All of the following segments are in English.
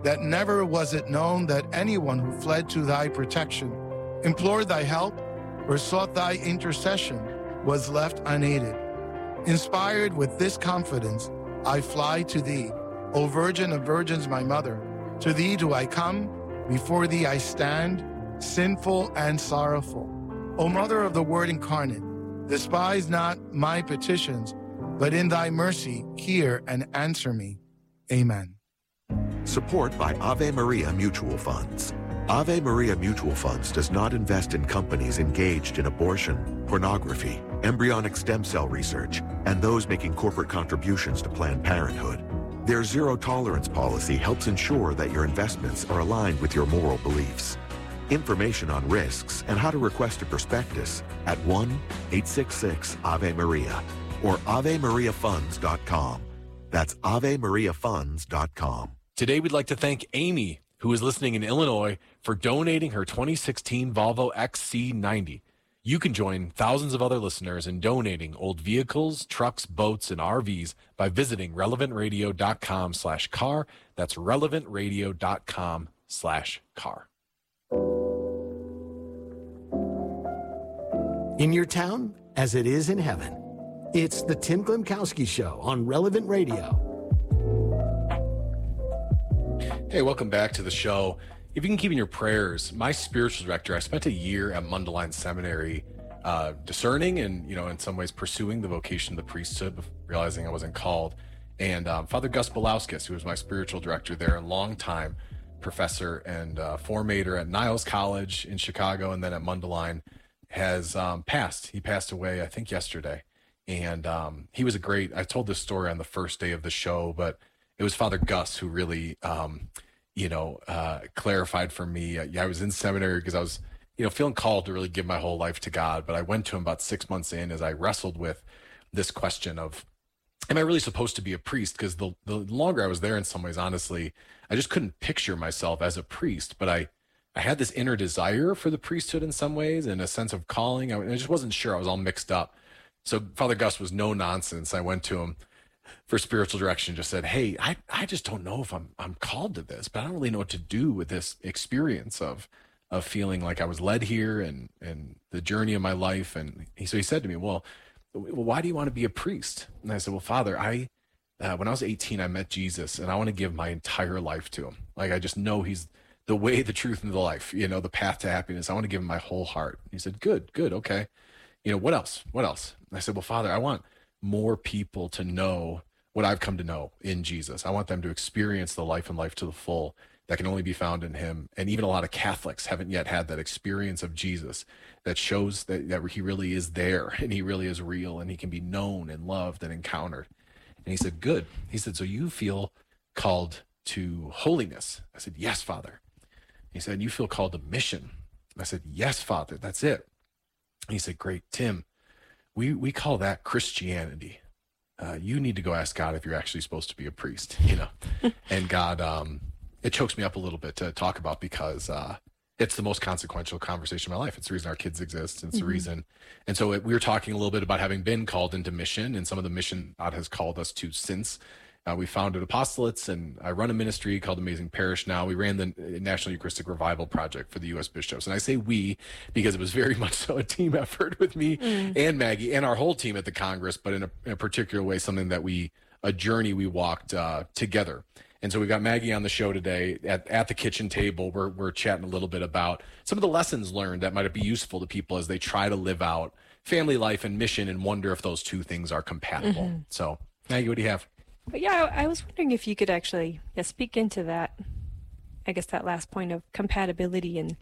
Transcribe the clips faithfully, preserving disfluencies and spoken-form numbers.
that never was it known that anyone who fled to thy protection, implored thy help, or sought thy intercession was left unaided. Inspired with this confidence, I fly to thee, O Virgin of Virgins, my mother. To thee do I come, before thee I stand, sinful and sorrowful. O Mother of the Word incarnate, despise not my petitions, but in thy mercy hear and answer me. Amen. Support by Ave Maria Mutual Funds. Ave Maria Mutual Funds does not invest in companies engaged in abortion, pornography, embryonic stem cell research, and those making corporate contributions to Planned Parenthood. Their zero-tolerance policy helps ensure that your investments are aligned with your moral beliefs. Information on risks and how to request a prospectus at one eight six six Ave Maria or ave maria funds dot com. That's ave maria funds dot com. Today, we'd like to thank Amy, who is listening in Illinois, for donating her twenty sixteen Volvo X C ninety. You can join thousands of other listeners in donating old vehicles, trucks, boats, and R Vs by visiting relevant radio dot com slash car. That's relevant radio dot com slash car. In your town, as it is in heaven. It's the Tim Glimkowski Show on Relevant Radio. Hey, welcome back to the show. If you can keep in your prayers, my spiritual director, I spent a year at Mundelein Seminary uh, discerning and, you know, in some ways pursuing the vocation of the priesthood, realizing I wasn't called. And um, Father Gus Belauskas, who was my spiritual director there, a long-time professor and uh, formator at Niles College in Chicago and then at Mundelein, has um, passed. He passed away, I think, yesterday. And um, he was a great, I told this story on the first day of the show, but it was Father Gus who really, um, you know, uh, clarified for me. Uh, yeah, I was in seminary because I was, you know, feeling called to really give my whole life to God. But I went to him about six months in as I wrestled with this question of, am I really supposed to be a priest? Because the, the longer I was there in some ways, honestly, I just couldn't picture myself as a priest. But I, I had this inner desire for the priesthood in some ways and a sense of calling. I, I just wasn't sure. I was all mixed up. So Father Gus was no nonsense. I went to him for spiritual direction, just said, hey, I, I just don't know if I'm I'm called to this, but I don't really know what to do with this experience of of feeling like I was led here and and the journey of my life. And he, so he said to me, well, why do you want to be a priest? And I said, well, Father, I uh, when I was eighteen, I met Jesus, and I want to give my entire life to him. Like, I just know he's the way, the truth, and the life, you know, the path to happiness. I want to give him my whole heart. He said, good, good, okay. You know, what else? What else? And I said, well, Father, I want more people to know what I've come to know in Jesus. I want them to experience the life and life to the full that can only be found in him. And even a lot of Catholics haven't yet had that experience of Jesus that shows that, that he really is there and he really is real and he can be known and loved and encountered. And he said, good. He said, so you feel called to holiness? I said, yes, Father. He said, you feel called to mission? I said, yes, Father, that's it. He said, great, Tim, we, we call that Christianity. Uh, you need to go ask God if you're actually supposed to be a priest, you know? And God, um, it chokes me up a little bit to talk about because uh, it's the most consequential conversation in my life. It's the reason our kids exist. It's mm-hmm. the reason. And so it, we were talking a little bit about having been called into mission and some of the mission God has called us to since. Uh, we founded apostolates, and I run a ministry called Amazing Parish now. We ran the National Eucharistic Revival Project for the U S bishops. And I say we because it was very much so a team effort with me mm. and Maggie and our whole team at the Congress, but in a, in a particular way, something that we, a journey we walked uh, together. And so we got Maggie on the show today at, at the kitchen table. We're, we're chatting a little bit about some of the lessons learned that might be useful to people as they try to live out family life and mission and wonder if those two things are compatible. Mm-hmm. So Maggie, what do you have? But yeah, I was wondering if you could actually yeah, speak into that, I guess that last point of compatibility. And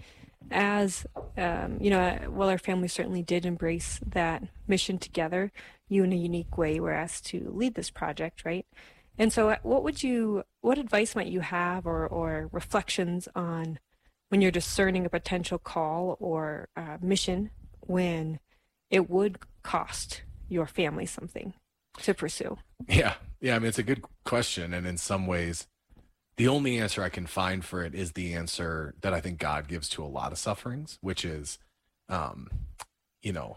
as, um, you know, well, our family certainly did embrace that mission together. You in a unique way were asked to lead this project, right? And so what would you, what advice might you have or, or reflections on when you're discerning a potential call or uh, mission when it would cost your family something to pursue? Yeah. Yeah. I mean, it's a good question. And in some ways, the only answer I can find for it is the answer that I think God gives to a lot of sufferings, which is, um, you know,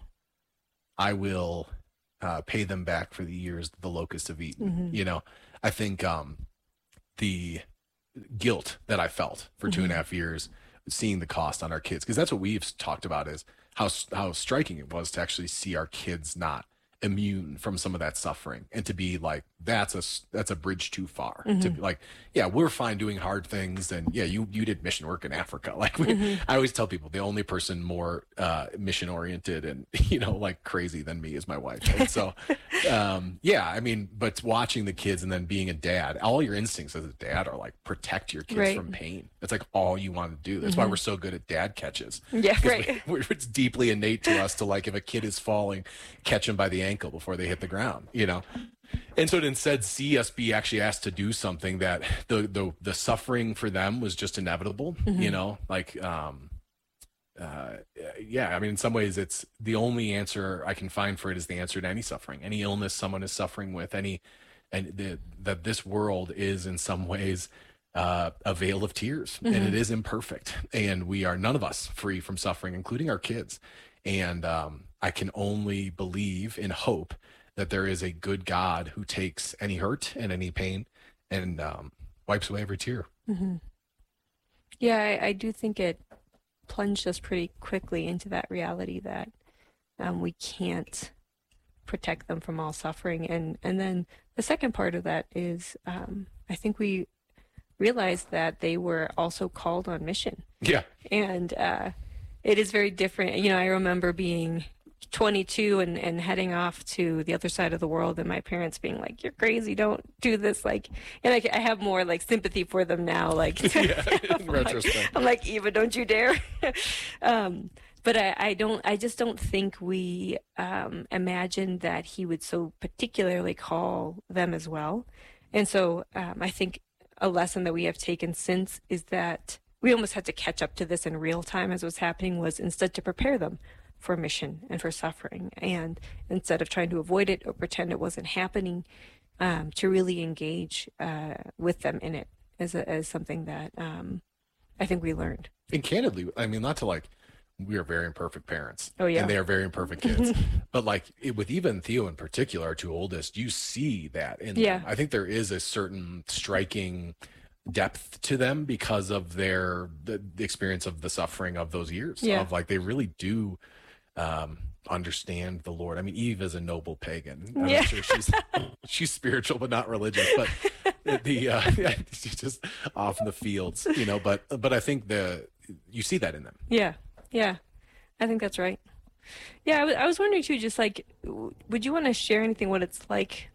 I will uh, pay them back for the years that the locusts have eaten. Mm-hmm. You know, I think um, the guilt that I felt for two and a half years, seeing the cost on our kids. Because that's what we've talked about, is how how striking it was to actually see our kids not immune from some of that suffering, and to be like, that's a that's a bridge too far. Mm-hmm. To be like, yeah, we're fine doing hard things, and yeah, you you did mission work in Africa. Like we, mm-hmm. I always tell people, the only person more uh, mission oriented and you know like crazy than me is my wife. And so, um, yeah, I mean, but watching the kids and then being a dad, all your instincts as a dad are like protect your kids right. from pain. That's like all you want to do. That's mm-hmm. why we're so good at dad catches. Yeah, right. We, it's deeply innate to us to like, if a kid is falling, catch him by the ankle before they hit the ground, you know? And so to instead see us be actually asked to do something that the the, the suffering for them was just inevitable, mm-hmm. you know, like, um, uh, yeah, I mean, in some ways it's the only answer I can find for it is the answer to any suffering, any illness someone is suffering with, any, and the, that this world is in some ways uh, a veil of tears, mm-hmm. and it is imperfect, and we are none of us free from suffering, including our kids. And um, I can only believe and hope that there is a good God who takes any hurt and any pain and um, wipes away every tear. Mm-hmm. Yeah, I, I do think it plunged us pretty quickly into that reality that um, we can't protect them from all suffering. And, and then the second part of that is um, I think we realized that they were also called on mission. Yeah. And uh, it is very different. You know, I remember being twenty-two and, and heading off to the other side of the world, and my parents being like, "You're crazy, don't do this." Like, and I, I have more like sympathy for them now. Like, yeah, in I'm retrospect, like, I'm like, Eva, don't you dare. um, but I, I don't, I just don't think we um, imagined that he would so particularly call them as well. And so um, I think a lesson that we have taken since is that we almost had to catch up to this in real time as what's happening, was instead to prepare them for mission and for suffering, and instead of trying to avoid it or pretend it wasn't happening, um, to really engage uh, with them in it as a, as something that um, I think we learned. And candidly, I mean, not to like, we are very imperfect parents. Oh yeah, and they are very imperfect kids. But like it, with Eva and Theo in particular, our two oldest, you see that in yeah. them. I think there is a certain striking depth to them because of their the, the experience of the suffering of those years. Yeah. Of like they really do um understand the Lord. I mean, Eve is a noble pagan. I'm yeah. sure she's she's spiritual but not religious, but the uh yeah, she's just off in the fields, you know, but but I think the you see that in them. Yeah. Yeah. I think that's right. Yeah, I, w- I was wondering too, just like, w- would you want to share anything what it's like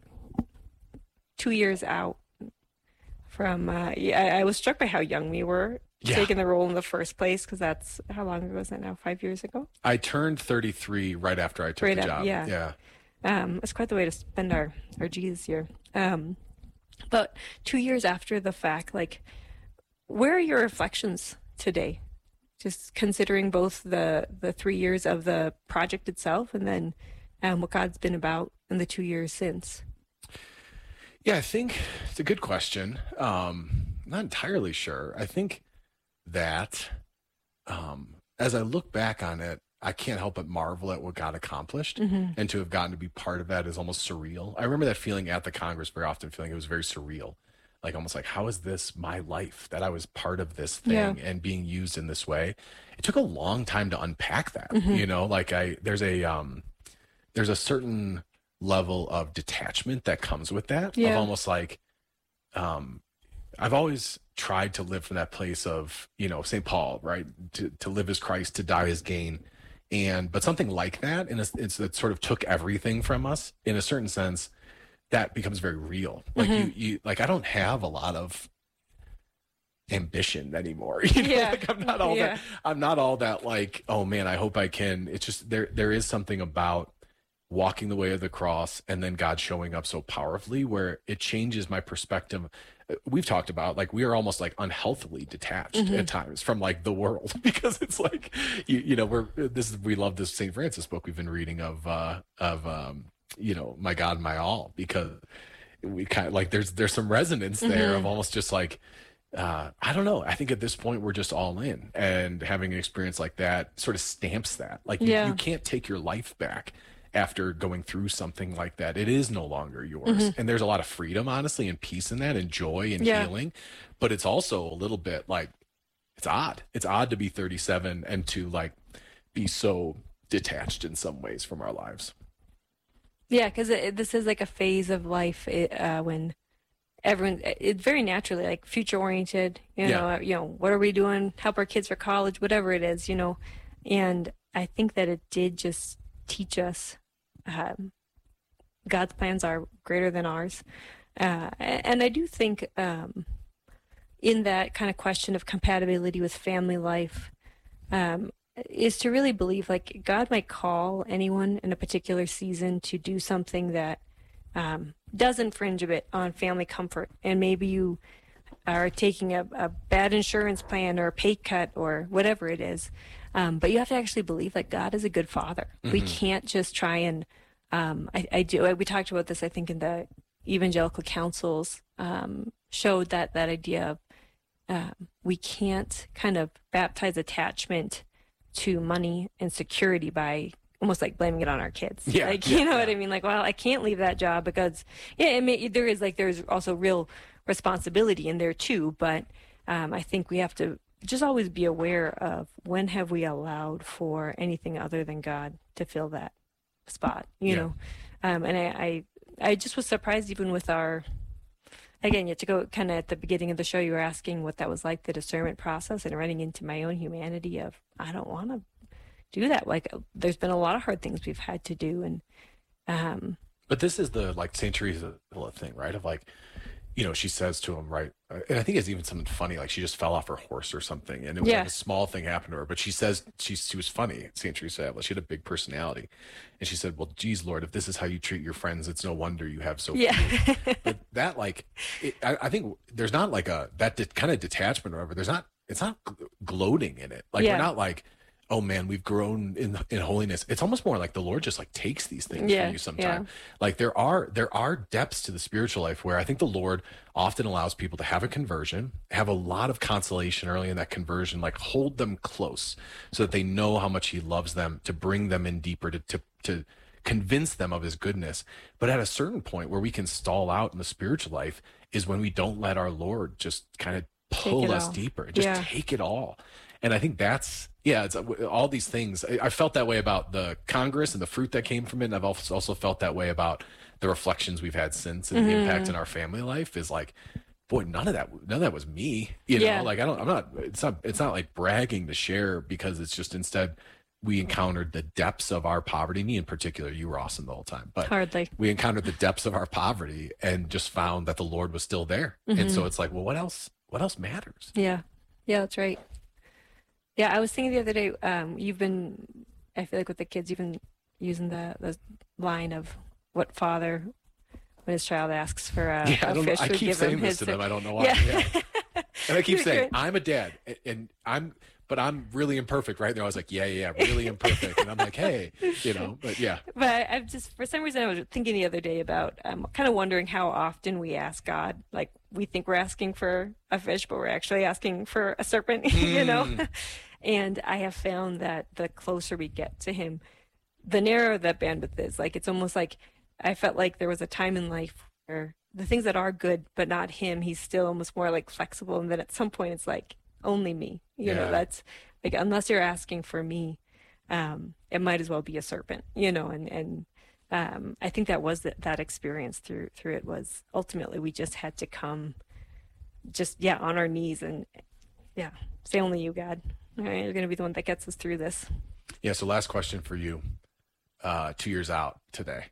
two years out from uh yeah, I, I was struck by how young we were. Yeah. Taking the role in the first place, because that's, how long ago was that now? Five years ago? I turned thirty-three right after I took right the up, job. Yeah. Yeah. Um, it's quite the way to spend our, our G's here. Um, but two years after the fact, like, where are your reflections today? Just considering both the, the three years of the project itself and then um, what God's been about in the two years since. Yeah, I think it's a good question. Um, I'm not entirely sure. I think that um, as I look back on it, I can't help but marvel at what God accomplished, mm-hmm. and to have gotten to be part of that is almost surreal. I remember that feeling at the Congress very often, feeling it was very surreal, like almost like, how is this my life, that I was part of this thing yeah. and being used in this way? It took a long time to unpack that, mm-hmm. you know, like I, there's a, um, there's a certain level of detachment that comes with that, yeah. of almost like, um, I've always tried to live from that place of, you know, Saint Paul, right? To to live as Christ, to die as gain. And, but something like that, and it's, it's, it sort of took everything from us in a certain sense, that becomes very real. Like mm-hmm. you, you, like I don't have a lot of ambition anymore. You know, yeah. like I'm not all yeah. that, I'm not all that like, oh man, I hope I can. It's just, there, there is something about walking the way of the cross and then God showing up so powerfully where it changes my perspective. We've talked about, like, we are almost like unhealthily detached mm-hmm. at times from like the world, because it's like, you, you know, we're, this is, we love this Saint Francis book we've been reading of, uh, of, um, you know, my God, my all, because we kind of like, there's, there's some resonance there mm-hmm. of almost just like, uh, I don't know. I think at this point we're just all in, and having an experience like that sort of stamps that, like, you, yeah. you can't take your life back after going through something like that. It is no longer yours. Mm-hmm. And there's a lot of freedom, honestly, and peace in that, and joy and Yeah. healing. But it's also a little bit like, it's odd. It's odd to be thirty-seven and to like be so detached in some ways from our lives. Yeah, because this is like a phase of life it, uh, when everyone, it very naturally like future oriented, you know, Yeah. uh, you know, what are we doing? Help our kids for college, whatever it is, you know. And I think that it did just teach us um, God's plans are greater than ours. Uh, and I do think um, in that kind of question of compatibility with family life, um, is to really believe like God might call anyone in a particular season to do something that um, does infringe a bit on family comfort. And maybe you are taking a, a bad insurance plan or a pay cut or whatever it is. Um, but you have to actually believe that God is a good father. Mm-hmm. We can't just try and, um, I, I do, we talked about this, I think, in the evangelical councils, um, showed that, that idea of um, we can't kind of baptize attachment to money and security by almost like blaming it on our kids. Yeah, like, yeah, you know yeah. what I mean? Like, well, I can't leave that job because, yeah, I mean, there is like, there's also real responsibility in there too. But um, I think we have to just always be aware of when have we allowed for anything other than God to fill that spot, you Yeah. know? Um, and I, I, I just was surprised even with our, again, you have to go kind of at the beginning of the show, you were asking what that was like, the discernment process, and running into my own humanity of, I don't want to do that. Like, there's been a lot of hard things we've had to do. And, um, But this is the like Saint Teresa thing, right? Of like, you know, she says to him, right? And I think it's even something funny, like she just fell off her horse or something, and it was Yeah. like a small thing happened to her. But she says she she was funny. Saint Teresa, she had a big personality, and she said, "Well, geez, Lord, if this is how you treat your friends, it's no wonder you have so yeah. few." But that, like, it, I, I think there's not like a that de- kind of detachment or whatever. There's not. It's not gl- gloating in it. Like Yeah. we're not like, oh man, we've grown in in holiness. It's almost more like the Lord just like takes these things Yeah, from you sometime. yeah. Like there are there are depths to the spiritual life where I think the Lord often allows people to have a conversion, have a lot of consolation early in that conversion, like hold them close so that they know how much he loves them, to bring them in deeper, to to to convince them of his goodness. But at a certain point where we can stall out in the spiritual life is when we don't let our Lord just kind of pull it us all. deeper, just Yeah. take it all. And I think that's, yeah, it's uh, all these things. I, I felt that way about the Congress and the fruit that came from it. And I've also also felt that way about the reflections we've had since and the Mm-hmm. impact in our family life is like, boy, none of that, none of that was me, you know, Yeah. like I don't, I'm not, it's not, it's not like bragging to share, because it's just instead we encountered the depths of our poverty. Me in particular, you were awesome the whole time, but Hardly. we encountered the depths of our poverty and just found that the Lord was still there. And Mm-hmm. so it's like, well, what else, what else matters? Yeah. Yeah, that's right. Yeah, I was thinking the other day, um, you've been, I feel like with the kids, you've been using the, the line of what father, when his child asks for a, Yeah, I a don't know. fish, I would keep give him saying this his. to them. I don't know why. Yeah. Yeah. And I keep You're saying, good. I'm a dad, and- and I'm, but I'm really imperfect, right? And they're always like, yeah, yeah, yeah, really imperfect. And I'm like, hey, you know, but yeah. But I've just, for some reason, I was thinking the other day about, um, kind of wondering how often we ask God, like we think we're asking for a fish, but we're actually asking for a serpent, you know? And I have found that the closer we get to him, the narrower that bandwidth is. Like, it's almost like I felt like there was a time in life where the things that are good, but not him, he's still almost more like flexible. And then at some point it's like, only me, you Yeah. know, that's like, unless you're asking for me, um, it might as well be a serpent, you know, and, and, um, I think that was that, that experience through, through it was ultimately we just had to come just, yeah, on our knees and yeah, say only you, God. All right, you're going to be the one that gets us through this. Yeah. So last question for you, uh, two years out today.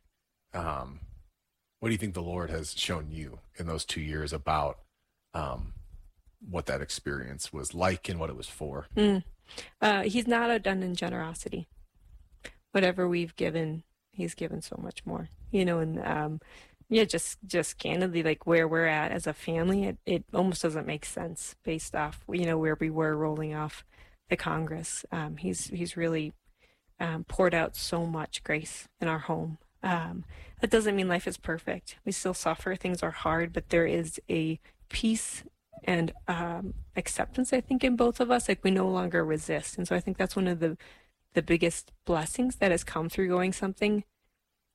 Um, what do you think the Lord has shown you in those two years about, um, what that experience was like and what it was for? Mm. Uh, he's not outdone in generosity. Whatever we've given, he's given so much more, you know, and, um, yeah, just, just candidly, like where we're at as a family, it, it almost doesn't make sense based off, you know, where we were rolling off the Congress. Um, he's, he's really, um, poured out so much grace in our home. Um, that doesn't mean life is perfect. We still suffer. Things are hard, but there is a peace and um, acceptance, I think, in both of us. Like we no longer resist. And so I think that's one of the, the biggest blessings that has come through going something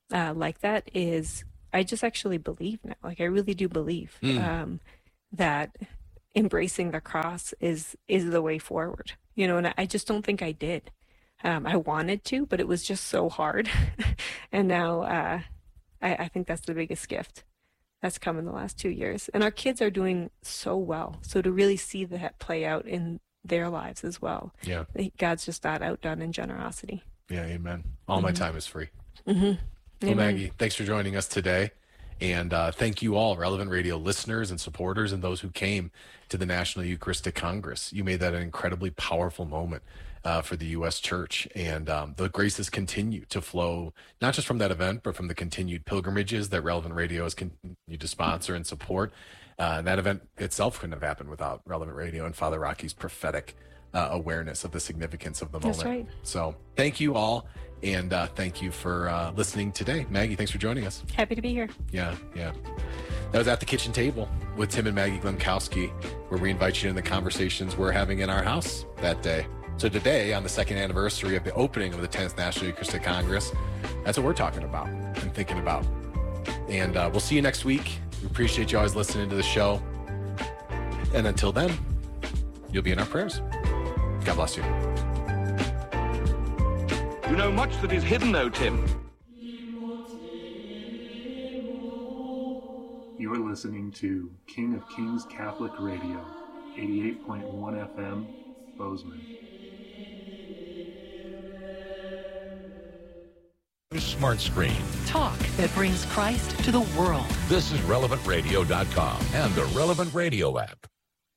uh, like that is I just actually believe now. Like I really do believe Mm. um, that embracing the cross is is the way forward. You know, and I, I just don't think I did. Um, I wanted to, but it was just so hard. And now uh, I, I think that's the biggest gift that's come in the last two years. And our kids are doing so well. So to really see that play out in their lives as well. Yeah. God's just not outdone in generosity. Yeah. Amen. All my time is free. Mm-hmm. Well, Amen. Maggie, thanks for joining us today. And uh, thank you all, Relevant Radio listeners and supporters and those who came to the National Eucharistic Congress. You made that an incredibly powerful moment uh, for the U S Church. And um, the graces continue to flow, not just from that event, but from the continued pilgrimages that Relevant Radio has continued to sponsor and support. Uh, and that event itself couldn't have happened without Relevant Radio and Father Rocky's prophetic uh, awareness of the significance of the moment. That's right. So thank you all. And uh, thank you for uh, listening today. Maggie, thanks for joining us. Happy to be here. Yeah, yeah. That was At the Kitchen Table with Tim and Maggie Glemkowski, where we invite you in the conversations we're having in our house that day. So today, on the second anniversary of the opening of the tenth National Eucharistic Congress, that's what we're talking about and thinking about. And uh, we'll see you next week. We appreciate you always listening to the show. And until then, you'll be in our prayers. God bless you. You know much that is hidden, though, Tim. You are listening to King of Kings Catholic Radio, eighty-eight point one F M, Bozeman. Smart Screen. Talk that brings Christ to the world. This is relevant radio dot com and the Relevant Radio app.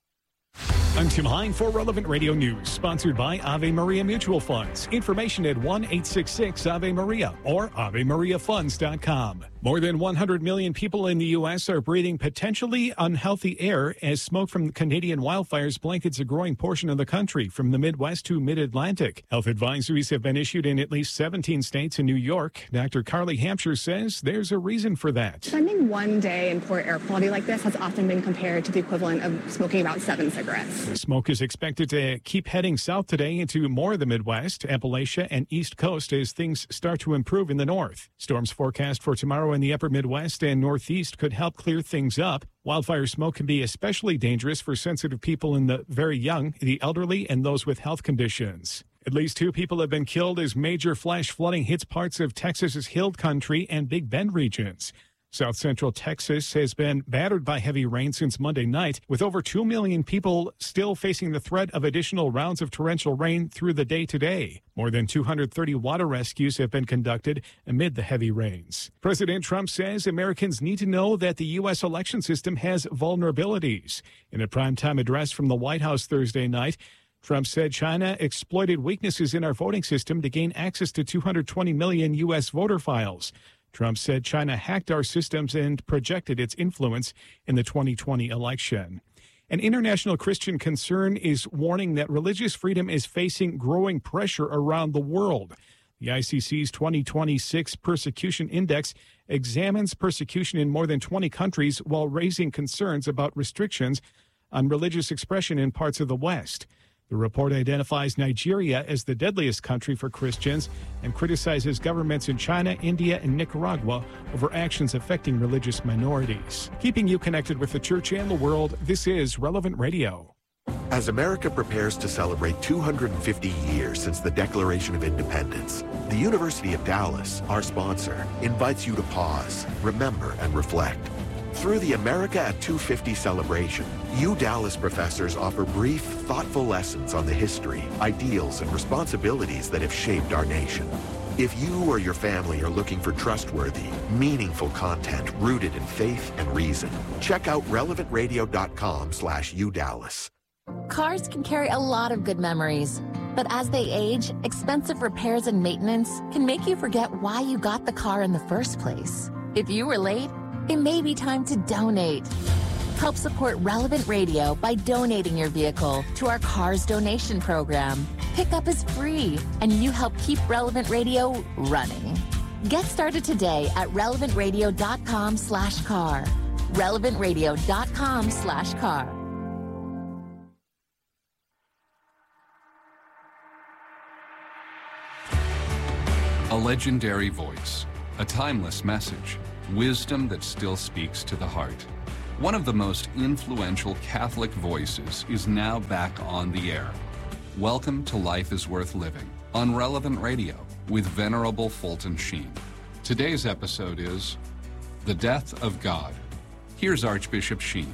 I'm Tim Hine for Relevant Radio News, sponsored by Ave Maria Mutual Funds. Information at one eight six six Ave Maria or ave maria funds dot com. More than one hundred million people in the U S are breathing potentially unhealthy air as smoke from Canadian wildfires blankets a growing portion of the country from the Midwest to Mid-Atlantic. Health advisories have been issued in at least seventeen states and New York. Doctor Carly Hampshire says there's a reason for that. Spending one day in poor air quality like this has often been compared to the equivalent of smoking about seven cigarettes. The smoke is expected to keep heading south today into more of the Midwest, Appalachia, and East Coast as things start to improve in the north. Storms forecast for tomorrow in the upper Midwest and Northeast could help clear things up. Wildfire smoke can be especially dangerous for sensitive people and the very young, the elderly, and those with health conditions. At least two people have been killed as major flash flooding hits parts of Texas's Hill Country and Big Bend regions. South Central Texas has been battered by heavy rain since Monday night, with over two million people still facing the threat of additional rounds of torrential rain through the day today. More than two hundred thirty water rescues have been conducted amid the heavy rains. President Trump says Americans need to know that the U S election system has vulnerabilities. In a primetime address from the White House Thursday night, Trump said China exploited weaknesses in our voting system to gain access to two hundred twenty million U S voter files. Trump said China hacked our systems and projected its influence in the twenty twenty election. An international Christian concern is warning that religious freedom is facing growing pressure around the world. The I C C's twenty twenty-six Persecution Index examines persecution in more than twenty countries while raising concerns about restrictions on religious expression in parts of the West. The report identifies Nigeria as the deadliest country for Christians and criticizes governments in China, India, and Nicaragua over actions affecting religious minorities. Keeping you connected with the church and the world, this is Relevant Radio. As America prepares to celebrate two hundred fifty years since the Declaration of Independence, the University of Dallas, our sponsor, invites you to pause, remember, and reflect. Through the America at two fifty celebration, U Dallas professors offer brief, thoughtful lessons on the history, ideals, and responsibilities that have shaped our nation. If you or your family are looking for trustworthy, meaningful content rooted in faith and reason, check out relevant radio dot com slash U Dallas. Cars can carry a lot of good memories, but as they age, expensive repairs and maintenance can make you forget why you got the car in the first place. If you were late, it may be time to donate. Help support Relevant Radio by donating your vehicle to our Cars Donation Program. Pickup is free, and you help keep Relevant Radio running. Get started today at relevant radio dot com slash car. relevant radio dot com slash car. A legendary voice, A timeless message, wisdom that still speaks to the heart. One of the most influential Catholic voices is now back on the air. Welcome to Life is Worth Living on Relevant Radio with Venerable Fulton Sheen. Today's episode is The Death of God. Here's Archbishop Sheen.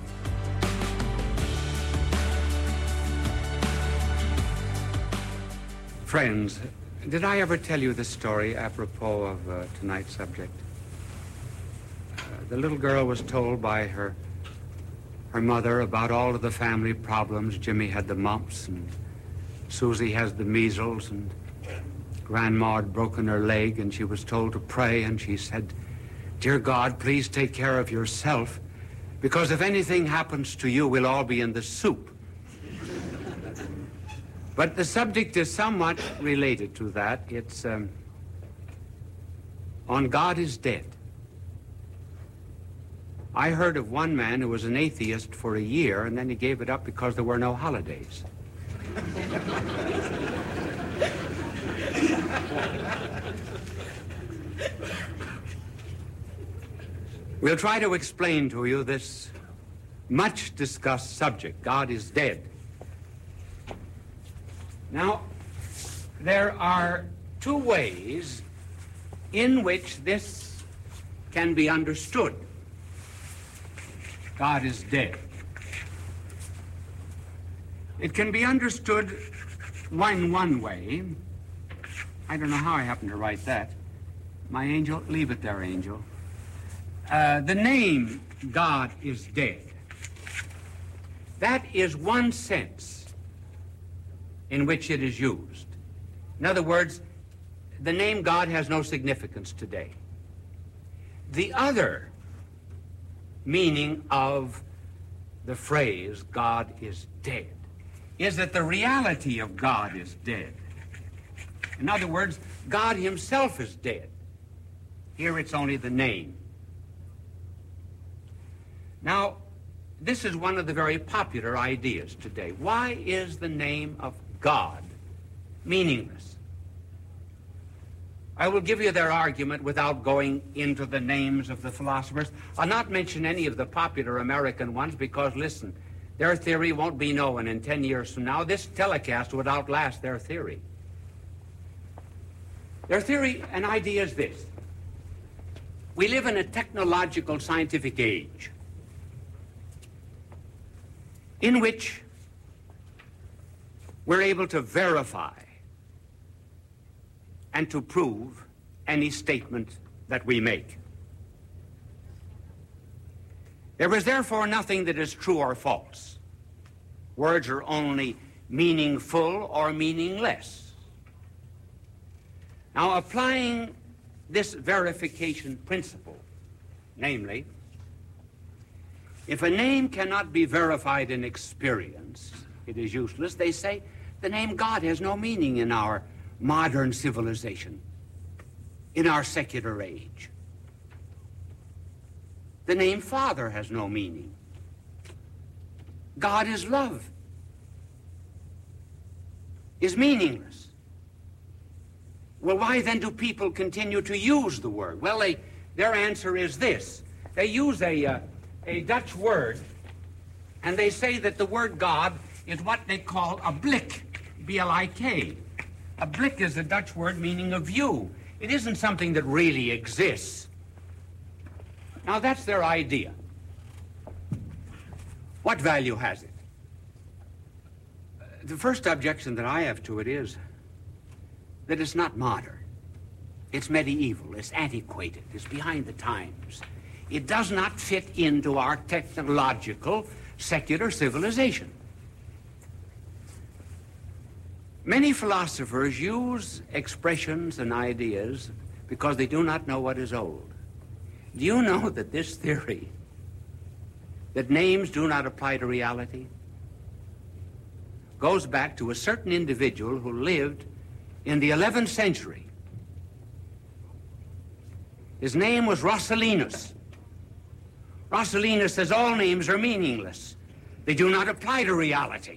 Friends, did I ever tell you the story apropos of uh, tonight's subject? Uh, the little girl was told by her her mother about all of the family problems. Jimmy had the mumps, and Susie has the measles, and Grandma had broken her leg, and she was told to pray, and she said, "Dear God, please take care of yourself, because if anything happens to you, we'll all be in the soup." But the subject is somewhat related to that. It's um, on God is Dead. I heard of one man who was an atheist for a year, and then he gave it up because there were no holidays. We'll try to explain to you this much discussed subject. God is dead. Now, there are two ways in which this can be understood. God is dead. It can be understood one one way. I don't know how I happened to write that. My angel, leave it there, angel. Uh, the name God is dead. That is one sense in which it is used. In other words, the name God has no significance today. The other meaning of the phrase God is dead is that the reality of God is dead. In other words, God himself is dead. Here it's only the name. Now, this is one of the very popular ideas today. Why is the name of God meaningless? I will give you their argument without going into the names of the philosophers. I'll not mention any of the popular American ones because, listen, their theory won't be known in ten years from now. This telecast would outlast their theory. Their theory and idea is this. We live in a technological scientific age in which we're able to verify and to prove any statement that we make. There is therefore nothing that is true or false. Words are only meaningful or meaningless. Now, applying this verification principle, namely, if a name cannot be verified in experience, it is useless. They say the name God has no meaning in our modern civilization, in our secular age. The name Father has no meaning. God is love, is meaningless. Well, why then do people continue to use the word? Well, they, their answer is this. They use a, uh, a Dutch word, and they say that the word God is what they call a blik, B L I K. A blik is a Dutch word meaning a view. It isn't something that really exists. Now, that's their idea. What value has it? Uh, the first objection that I have to it is that it's not modern. It's medieval, it's antiquated, it's behind the times. It does not fit into our technological, secular civilization. Many philosophers use expressions and ideas because they do not know what is old. Do you know that this theory, that names do not apply to reality, goes back to a certain individual who lived in the eleventh century? His name was Roscellinus. Roscellinus says all names are meaningless. They do not apply to reality.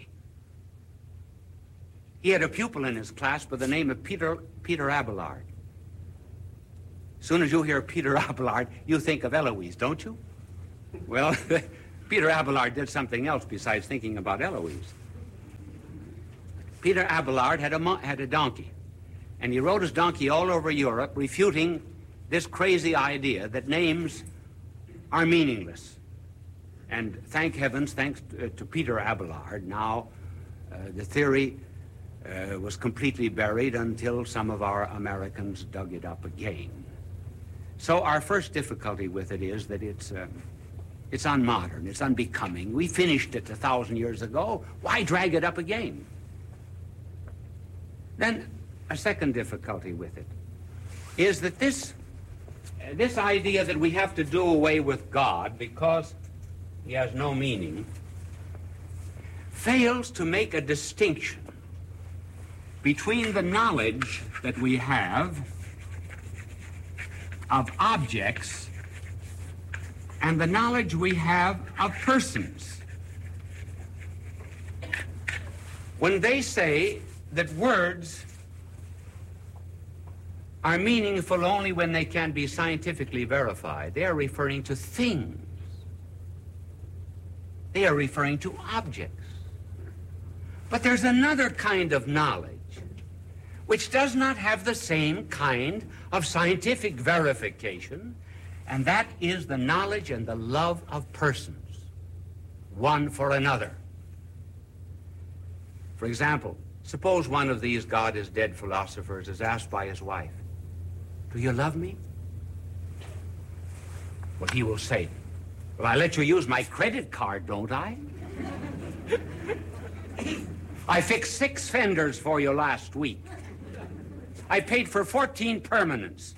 He had a pupil in his class by the name of Peter, Peter Abelard. As soon as you hear Peter Abelard, you think of Eloise, don't you? Well, Peter Abelard did something else besides thinking about Eloise. Peter Abelard had a, mo- had a donkey, and he rode his donkey all over Europe, refuting this crazy idea that names are meaningless. And thank heavens, thanks to, to Peter Abelard, now uh, the theory uh, was completely buried until some of our Americans dug it up again. So our first difficulty with it is that it's, uh, it's unmodern, it's unbecoming. We finished it a thousand years ago. Why drag it up again? Then a second difficulty with it is that this, uh, this idea that we have to do away with God because he has no meaning fails to make a distinction between the knowledge that we have of objects and the knowledge we have of persons. When they say that words are meaningful only when they can be scientifically verified, they are referring to things. They are referring to objects. But there's another kind of knowledge which does not have the same kind of scientific verification, and that is the knowledge and the love of persons, one for another. For example, suppose one of these God is dead philosophers is asked by his wife, "Do you love me?" Well, he will say, "Well, I let you use my credit card, don't I? I fixed six fenders for you last week. I paid for fourteen permanents."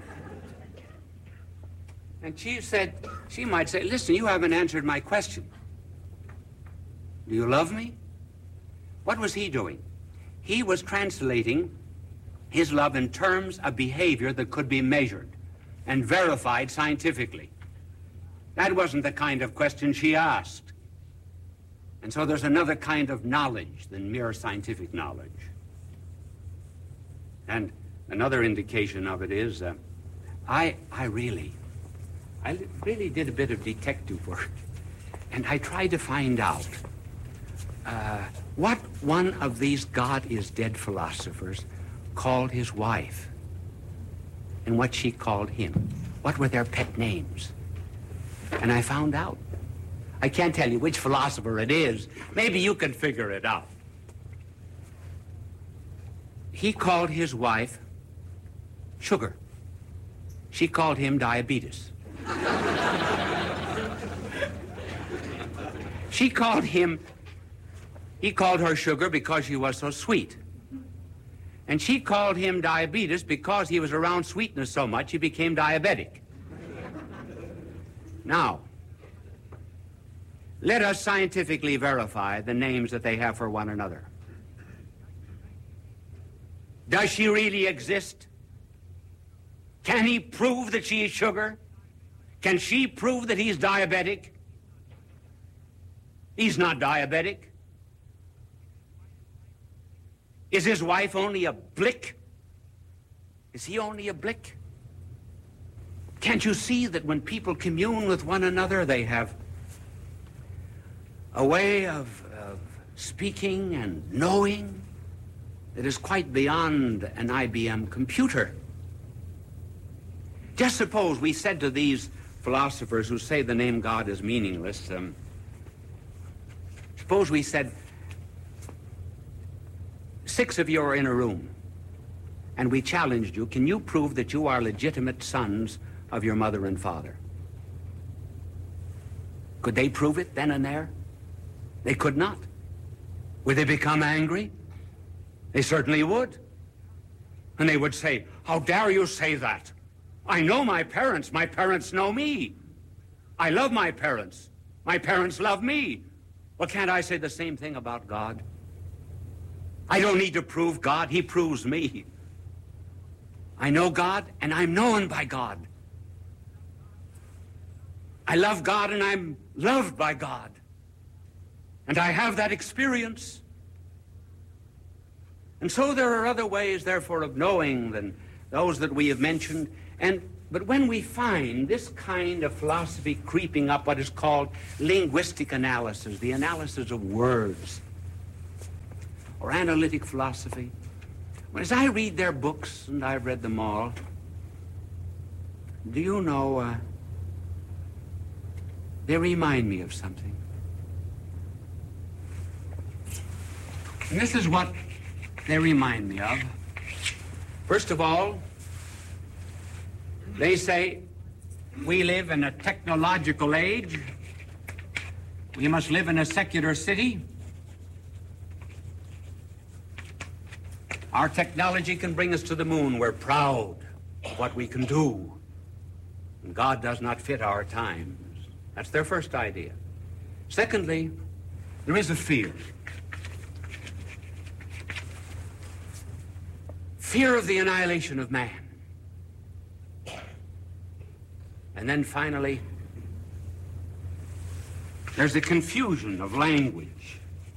And she said, she might say, "Listen, you haven't answered my question. Do you love me?" What was he doing? He was translating his love in terms of behavior that could be measured and verified scientifically. That wasn't the kind of question she asked. And so there's another kind of knowledge than mere scientific knowledge. And another indication of it is, uh, I, I really, I really did a bit of detective work, and I tried to find out uh, what one of these God is dead philosophers called his wife, and what she called him. What were their pet names? And I found out. I can't tell you which philosopher it is. Maybe you can figure it out. He called his wife Sugar. She called him Diabetes. She called him, he called her Sugar because she was so sweet. And she called him Diabetes because he was around sweetness so much he became diabetic. Now, let us scientifically verify the names that they have for one another. Does she really exist? Can he prove that she is Sugar? Can she prove that he's diabetic? He's not diabetic. Is his wife only a blick? Is he only a blick? Can't you see that when people commune with one another, they have a way of, of speaking and knowing that is quite beyond an I B M computer? Just suppose we said to these philosophers who say the name God is meaningless, um, suppose we said, six of you are in a room, and we challenged you, can you prove that you are legitimate sons of your mother and father? Could they prove it then and there? They could not. Would they become angry? They certainly would. And they would say, "How dare you say that? I know my parents. My parents know me. I love my parents. My parents love me. Well, can't I say the same thing about God? I don't need to prove God. He proves me. I know God, and I'm known by God. I love God, and I'm loved by God. And I have that experience. And so there are other ways, therefore, of knowing than those that we have mentioned. And But when we find this kind of philosophy creeping up, what is called linguistic analysis, the analysis of words, or analytic philosophy, well, as I read their books, and I've read them all, do you know, uh, they remind me of something. And this is what they remind me of. First of all, they say we live in a technological age. We must live in a secular city. Our technology can bring us to the moon. We're proud of what we can do. And God does not fit our times. That's their first idea. Secondly, there is a fear. Fear of the annihilation of man. And then finally, there's the confusion of language.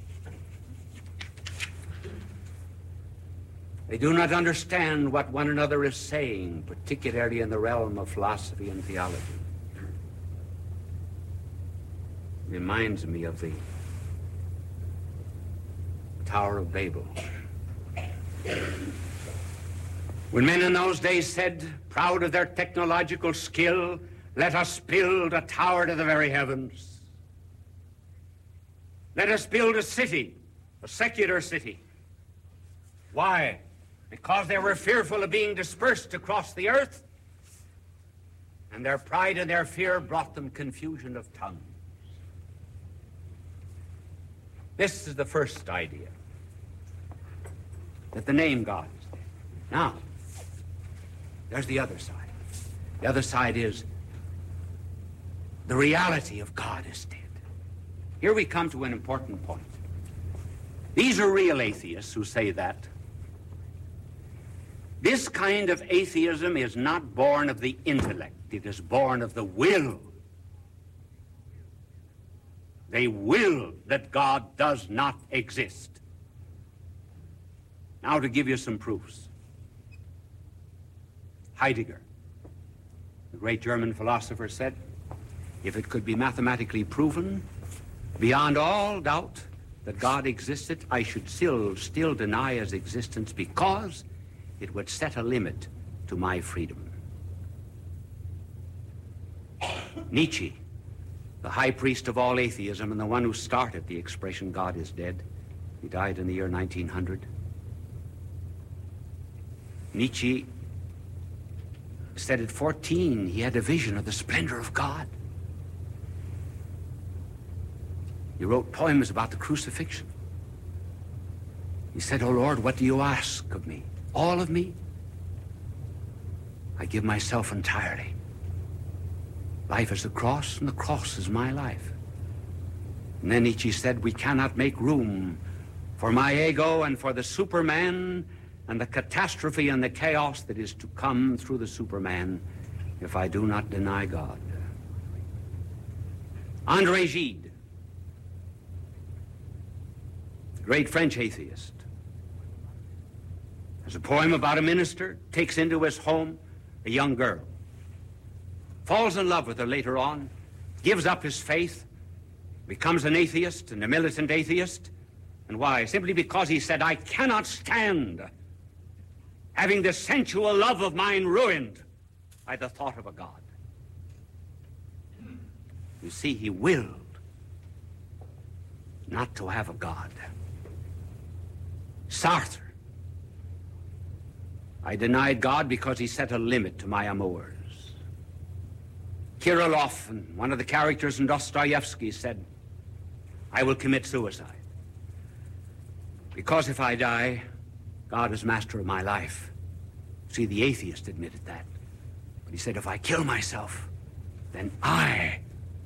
They do not understand what one another is saying, particularly in the realm of philosophy and theology. It reminds me of the Tower of Babel. When men in those days said, proud of their technological skill, let us build a tower to the very heavens. Let us build a city, a secular city. Why? Because they were fearful of being dispersed across the earth, and their pride and their fear brought them confusion of tongues. This is the first idea, that the name God is dead. Now, there's the other side. The other side is the reality of God is dead. Here we come to an important point. These are real atheists who say that. This kind of atheism is not born of the intellect. It is born of the will. They will that God does not exist. Now to give you some proofs. Heidegger, the great German philosopher, said, if it could be mathematically proven beyond all doubt that God existed, I should still, still deny his existence because it would set a limit to my freedom. Nietzsche, the high priest of all atheism and the one who started the expression God is dead, he died in the year nineteen hundred. Nietzsche said at fourteen he had a vision of the splendor of God. He wrote poems about the crucifixion. He said, "Oh Lord, what do you ask of me? All of me? I give myself entirely. Life is the cross, and the cross is my life." And then Nietzsche said, we cannot make room for my ego and for the Superman and the catastrophe and the chaos that is to come through the Superman if I do not deny God. André Gide, great French atheist, has a poem about a minister, takes into his home a young girl, falls in love with her later on, gives up his faith, becomes an atheist and a militant atheist. And why? Simply because he said, I cannot stand having the sensual love of mine ruined by the thought of a God. You see, he willed not to have a God. Sartre, I denied God because he set a limit to my amours. Kirillov, and one of the characters in Dostoevsky, said, I will commit suicide because if I die, God is master of my life. See, the atheist admitted that. But he said, if I kill myself, then I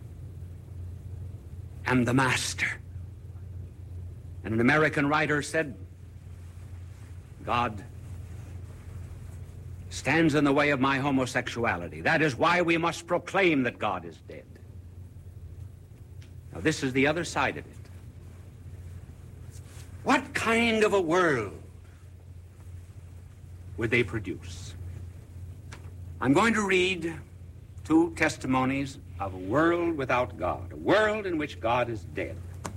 am the master. And an American writer said, God stands in the way of my homosexuality. That is why we must proclaim that God is dead. Now, this is the other side of it. What kind of a world would they produce? I'm going to read two testimonies of a world without God, a world in which God is dead.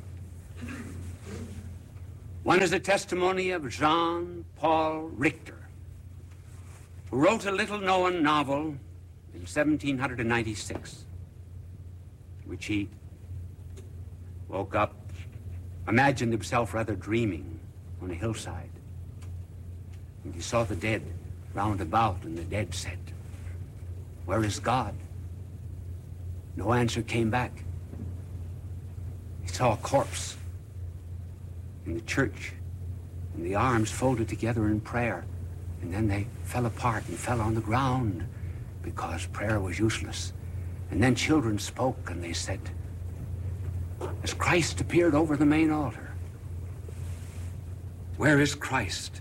One is a testimony of Jean Paul Richter, who wrote a little-known novel in seventeen ninety-six, in which he woke up, imagined himself rather dreaming on a hillside, and he saw the dead round about, and the dead said, "Where is God?" No answer came back. He saw a corpse in the church, and the arms folded together in prayer, and then they fell apart and fell on the ground because prayer was useless. And then children spoke, and they said, as Christ appeared over the main altar, "Where is Christ?"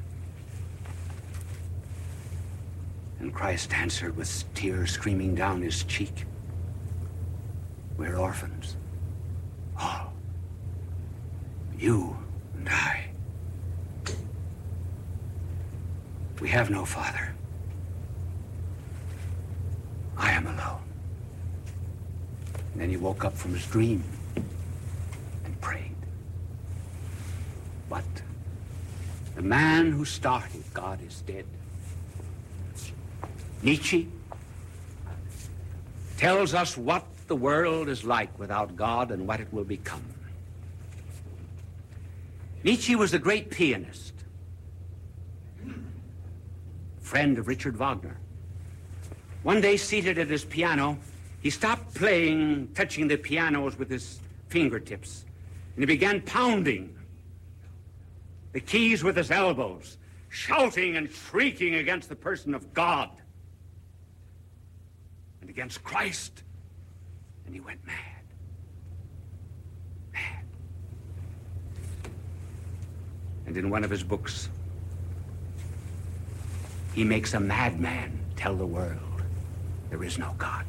And Christ answered with tears streaming down his cheek, "We're orphans, all, you and I. We have no father. I am alone." And then he woke up from his dream and prayed. But the man who started God is dead, Nietzsche, tells us what the world is like without God and what it will become. Nietzsche was a great pianist, friend of Richard Wagner. One day, seated at his piano, he stopped playing, touching the pianos with his fingertips, and he began pounding the keys with his elbows, shouting and shrieking against the person of God and against Christ, and he went mad. Mad. And in one of his books, he makes a madman tell the world there is no God.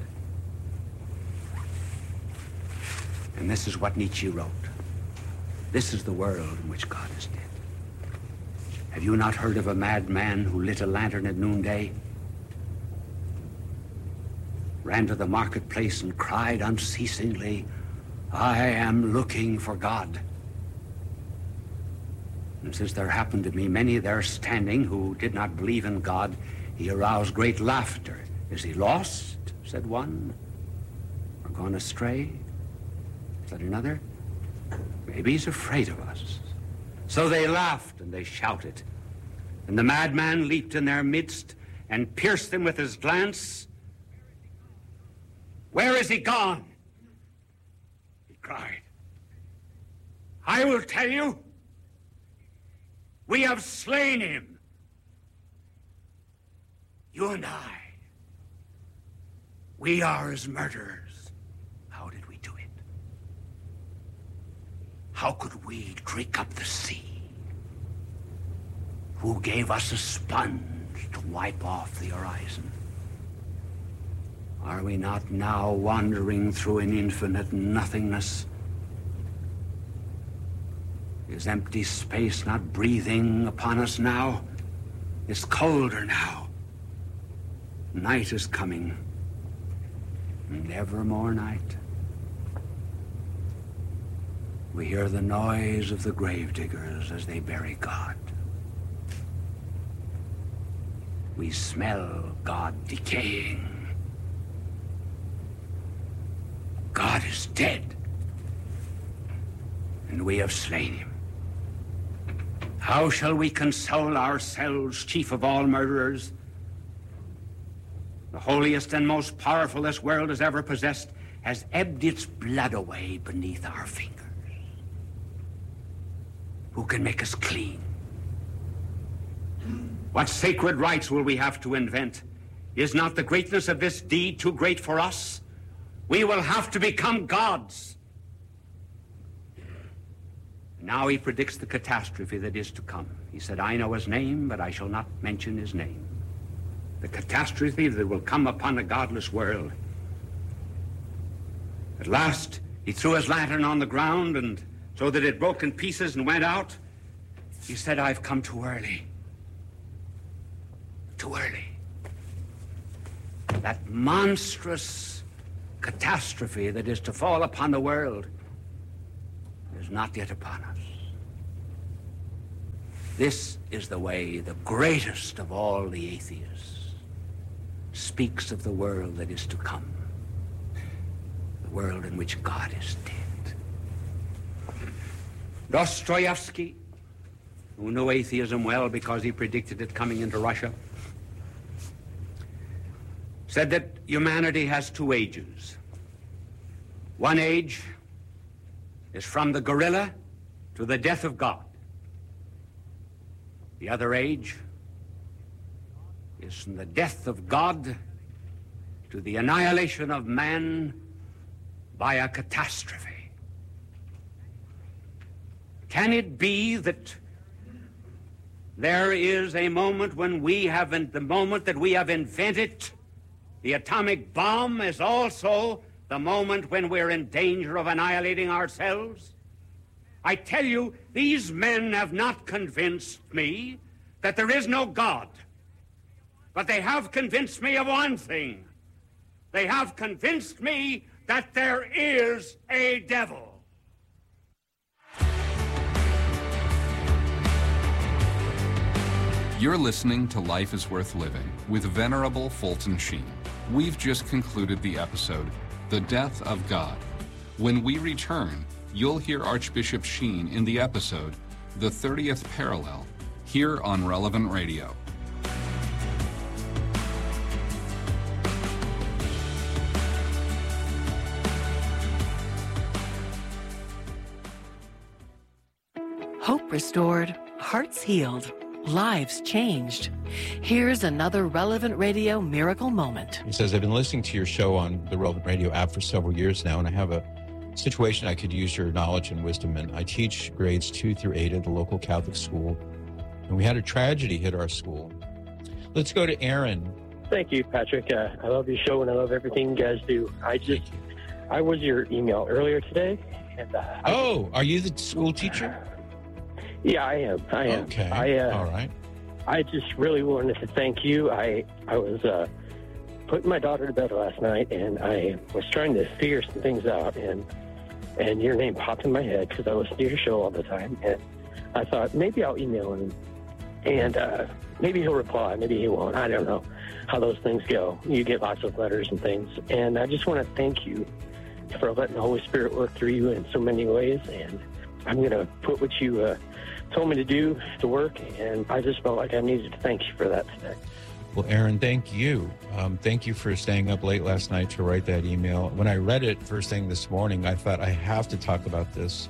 And this is what Nietzsche wrote. This is the world in which God is dead. Have you not heard of a madman who lit a lantern at noonday, ran to the marketplace and cried unceasingly, "I am looking for God"? And since there happened to be many there standing who did not believe in God, he aroused great laughter. "Is he lost?" said one. "Or gone astray?" said another. "Maybe he's afraid of us." So they laughed and they shouted. And the madman leaped in their midst and pierced them with his glance. "Where is he gone?" he cried. "I will tell you. We have slain him. You and I. We are his murderers. How did we do it? How could we drink up the sea? Who gave us a sponge to wipe off the horizon? Are we not now wandering through an infinite nothingness? Is empty space not breathing upon us now? It's colder now. Night is coming, and ever more night. We hear the noise of the gravediggers as they bury God. We smell God decaying. God is dead, and we have slain him. How shall we console ourselves, chief of all murderers? The holiest and most powerful this world has ever possessed has ebbed its blood away beneath our fingers. Who can make us clean? What sacred rites will we have to invent? Is not the greatness of this deed too great for us? We will have to become gods. Now he predicts the catastrophe that is to come. He said, "I know his name, but I shall not mention his name." The catastrophe that will come upon a godless world. At last, he threw his lantern on the ground, and so that it broke in pieces and went out. He said, "I've come too early. Too early. that monstrous catastrophe that is to fall upon the world is not yet upon us. This is the way the greatest of all the atheists speaks of the world that is to come, the world in which God is dead. Dostoevsky, who knew atheism well because he predicted it coming into Russia, said that humanity has two ages. One age is from the gorilla to the death of God. The other age is from the death of God to the annihilation of man by a catastrophe. Can it be that there is a moment when we have, in the moment that we have invented the atomic bomb is also the moment when we're in danger of annihilating ourselves? I tell you, these men have not convinced me that there is no God. But they have convinced me of one thing. They have convinced me that there is a devil. You're listening to Life is Worth Living with Venerable Fulton Sheen. We've just concluded the episode, The Death of God. When we return, you'll hear Archbishop Sheen in the episode, The thirtieth Parallel, here on Relevant Radio. Hope restored, hearts healed, lives changed. Here's another Relevant Radio miracle moment. He says, I've been listening to your show on the Relevant Radio app for several years now, and I have a situation I could use your knowledge and wisdom in. I teach grades two through eight at the local Catholic school, and we had a tragedy hit our school. Let's go to Aaron. Thank you, Patrick. Uh, I love your show, and I love everything you guys do. I just, I was your email earlier today. And, uh, oh, are you the school teacher? Yeah, I am. I am. Okay. I, uh, all right. I just really wanted to thank you. I I was uh, putting my daughter to bed last night, and I was trying to figure some things out, and and your name popped in my head because I listen to your show all the time, and I thought maybe I'll email him, and uh, maybe he'll reply, maybe he won't. I don't know how those things go. You get lots of letters and things, and I just want to thank you for letting the Holy Spirit work through you in so many ways, and I'm going to put what you uh, told me to do to work, and I just felt like I needed to thank you for that today. Well, Aaron, thank you. Um, thank you for staying up late last night to write that email. When I read it first thing this morning, I thought I have to talk about this.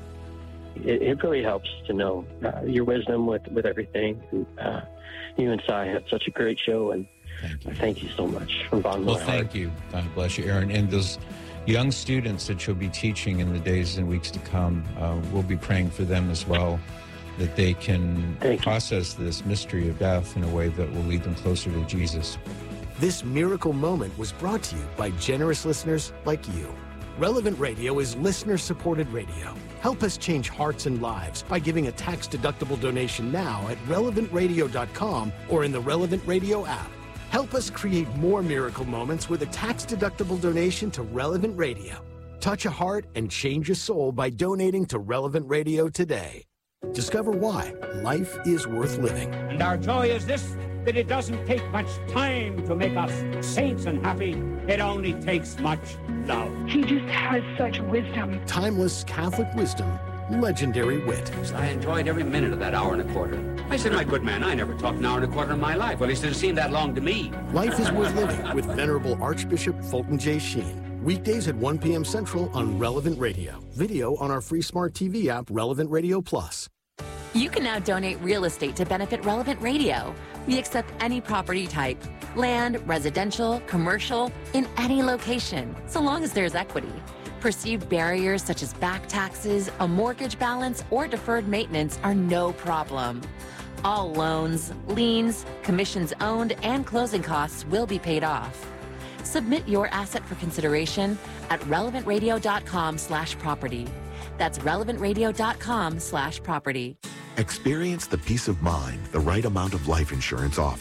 It, it really helps to know uh, your wisdom with, with everything. Uh, you and Cy have such a great show, and thank you, thank you so much from the bottom well, of my heart. Thank you. God bless you, Aaron. And those young students that you'll be teaching in the days and weeks to come, uh, we'll be praying for them as well, that they can process this mystery of death in a way that will lead them closer to Jesus. This miracle moment was brought to you by generous listeners like you. Relevant Radio is listener-supported radio. Help us change hearts and lives by giving a tax-deductible donation now at relevant radio dot com or in the Relevant Radio app. Help us create more miracle moments with a tax-deductible donation to Relevant Radio. Touch a heart and change a soul by donating to Relevant Radio today. Discover why life is worth living. And our joy is this, that it doesn't take much time to make us saints and happy. It only takes much love. He just has such wisdom. Timeless Catholic wisdom, legendary wit. I enjoyed every minute of that hour and a quarter. I said, my good man, I never talked an hour and a quarter in my life. Well, at least it seemed that long to me. Life is worth living with Venerable Archbishop Fulton J. Sheen. Weekdays at one p.m. Central on Relevant Radio. Video on our free smart T V app, Relevant Radio Plus. You can now donate real estate to benefit Relevant Radio. We accept any property type, land, residential, commercial, in any location, so long as there's equity. Perceived barriers such as back taxes, a mortgage balance, or deferred maintenance are no problem. All loans, liens, commissions owned, and closing costs will be paid off. Submit your asset for consideration at relevant radio dot com slash property. That's relevant radio dot com slash property. Experience the peace of mind the right amount of life insurance offers.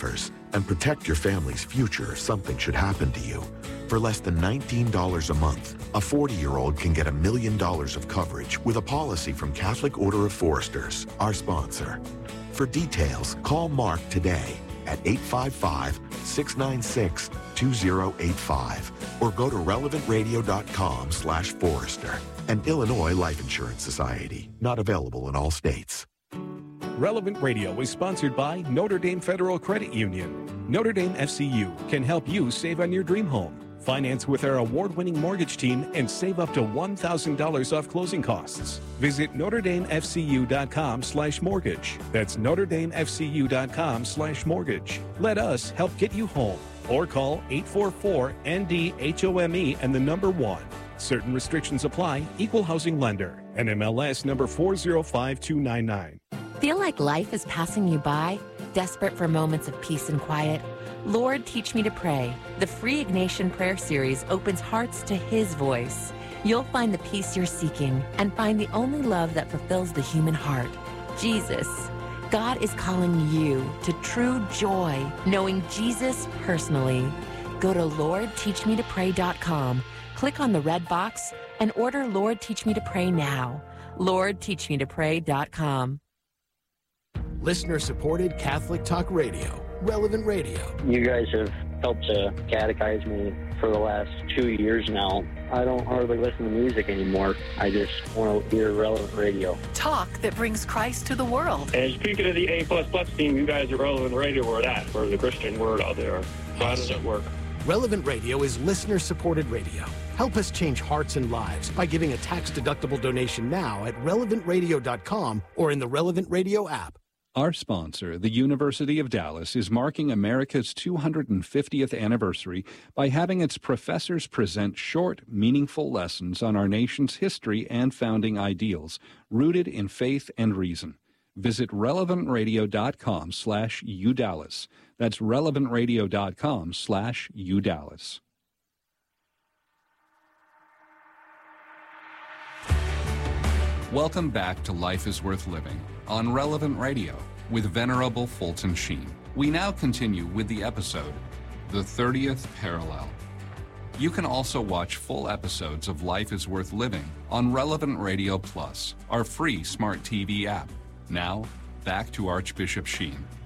and protect your family's future if something should happen to you. For less than nineteen dollars a month, a forty-year-old can get a million dollars of coverage with a policy from Catholic Order of Foresters, our sponsor. For details, call Mark today at eight five five, six nine six, two zero eight five or go to relevant radio dot com slash Forester. An Illinois Life Insurance Society, not available in all states. Relevant Radio is sponsored by Notre Dame Federal Credit Union. Notre Dame F C U can help you save on your dream home. Finance with our award-winning mortgage team and save up to one thousand dollars off closing costs. Visit Notre Dame F C U dot com slash mortgage. That's Notre Dame F C U dot com slash mortgage. Let us help get you home. Or call eight four four N D H O M E and the number one. Certain restrictions apply. Equal housing lender. N M L S number four zero five two nine nine. Feel like life is passing you by? Desperate for moments of peace and quiet? Lord, Teach Me to Pray. The free Ignatian prayer series opens hearts to His voice. You'll find the peace you're seeking and find the only love that fulfills the human heart, Jesus. God is calling you to true joy, knowing Jesus personally. Go to Lord Teach Me to Pray dot com, click on the red box, and order Lord Teach Me to Pray now. Lord Teach Me to Pray dot com. Listener-supported Catholic Talk Radio, Relevant Radio. You guys have helped to catechize me for the last two years now. I don't hardly listen to music anymore. I just want to hear Relevant Radio. Talk that brings Christ to the world. And speaking of the A plus plus team, you guys are Relevant Radio or that, for the Christian word out there. So how does it work? Relevant Radio is listener-supported radio. Help us change hearts and lives by giving a tax-deductible donation now at relevant radio dot com or in the Relevant Radio app. Our sponsor, the University of Dallas, is marking America's two hundred fiftieth anniversary by having its professors present short, meaningful lessons on our nation's history and founding ideals, rooted in faith and reason. Visit relevant radio dot com slash U Dallas. That's relevant radio dot com slash U Dallas. Welcome back to Life is Worth Living on Relevant Radio with Venerable Fulton Sheen. We now continue with the episode, The thirtieth Parallel. You can also watch full episodes of Life is Worth Living on Relevant Radio Plus, our free smart T V app. Now, back to Archbishop Sheen.